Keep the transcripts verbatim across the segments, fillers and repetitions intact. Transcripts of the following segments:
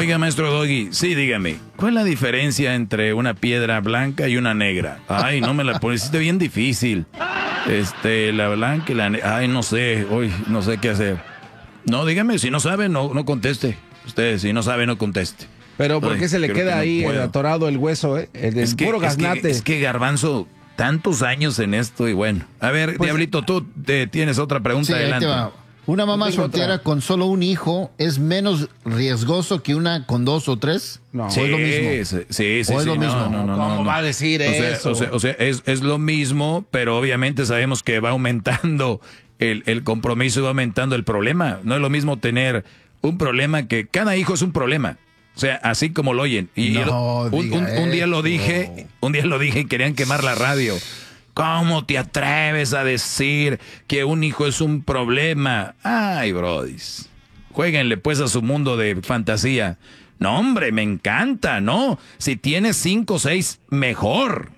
Oiga, maestro Doggy, sí, dígame, ¿cuál es la diferencia entre una piedra blanca y una negra? Ay, no me la pusiste bien difícil. Este, la blanca y la negra. Ay, no sé, hoy no sé qué hacer. No, dígame, si no sabe, no, no conteste. Usted, si no sabe, no conteste. Pero ¿por qué Ay, se le creo queda que no ahí puedo. atorado el hueso, eh? El, el Es que, puro es que- gaznate. Es que, Garbanzo, tantos años en esto y bueno. A ver, Pues- Diablito, tú te tienes otra pregunta, Sí, ahí adelante. te va. Una mamá Yo tengo soltera otra. con solo un hijo es menos riesgoso que una con dos o tres. No. Sí, ¿O es lo mismo? sí, sí, sí, ¿O es sí, lo no, mismo? no, no, ¿Cómo no, va no. a decir O sea, eso? O sea, o sea, es, es lo mismo, pero obviamente sabemos que va aumentando el, el compromiso y va aumentando el problema. No es lo mismo tener un problema que cada hijo es un problema. O sea, así como lo oyen. Y No un, diga un- un día lo eso. dije, un día lo dije y querían quemar la radio. ¿Cómo te atreves a decir que un hijo es un problema? Ay, brodis. Jueguenle pues a su mundo de fantasía. No, hombre, me encanta, ¿no? Si tienes cinco o seis, mejor.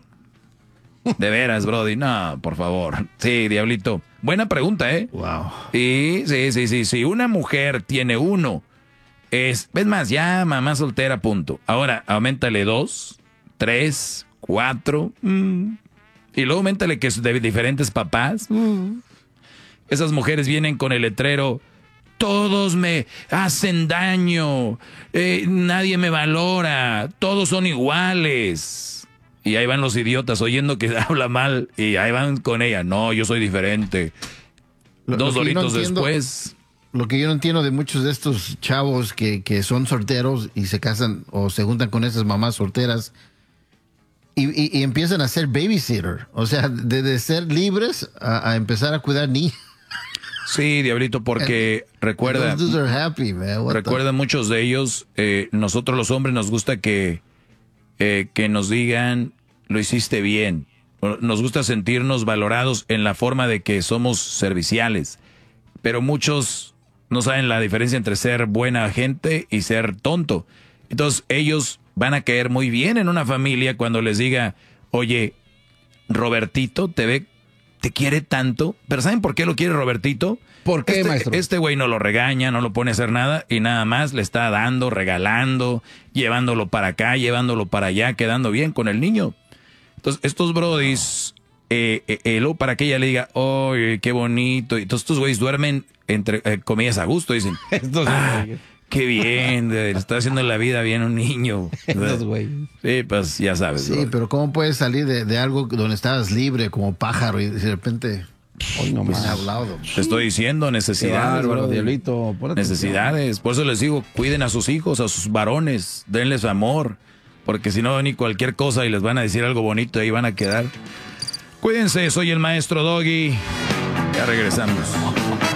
De veras, Brody. No, por favor. Sí, Diablito. Buena pregunta, ¿eh? Wow. Y sí, sí, sí. Si una mujer tiene uno, es, es más, ya mamá soltera, punto. Ahora, aumentale dos, tres, cuatro. mm, y luego aumentale que es de diferentes papás. mm. Esas mujeres vienen con el letrero. Todos me hacen daño, eh, nadie me valora, todos son iguales. Y ahí van los idiotas oyendo que habla mal y ahí van con ella. No, yo soy diferente. Lo- Dos lo que yo no doritos entiendo- después. Lo que yo no entiendo de muchos de estos chavos que, que son solteros y se casan o se juntan con esas mamás solteras y, y- y empiezan a ser babysitter. O sea, de, de ser libres a, a empezar a cuidar niños. Sí, Diablito, porque recuerda, Those dudes are happy, man. What the- recuerda muchos de ellos, eh, nosotros los hombres nos gusta que, eh, que nos digan, lo hiciste bien. Nos gusta sentirnos valorados en la forma de que somos serviciales. Pero muchos no saben la diferencia entre ser buena gente y ser tonto. Entonces ellos van a caer muy bien en una familia cuando les diga, oye, Robertito te ve, te quiere tanto. Pero ¿saben por qué lo quiere Robertito? ¿Por qué, Este- maestro? Este güey no lo regaña, no lo pone a hacer nada y nada más le está dando, regalando, llevándolo para acá, llevándolo para allá, quedando bien con el niño. Entonces estos brodis, eh, eh, eh, luego para que ella le diga, oye, qué bonito. Y entonces estos güeyes duermen entre eh, comillas a gusto, dicen, Estos ah, güeyes. qué bien, le está haciendo la vida bien a un niño. Estos güeyes. Sí, pues ya sabes. Sí, bro. pero ¿cómo puedes salir de, de algo donde estabas libre como pájaro y de repente Hoy no pues, más. hablado? Te estoy diciendo Qué necesidades, bárbaro, bro. Diablito. Pon atención. Necesidades. Por eso les digo, cuiden a sus hijos, a sus varones, denles amor. Porque si no, ni cualquier cosa y les van a decir algo bonito, ahí van a quedar. Cuídense, soy el maestro Doggy. Ya regresamos.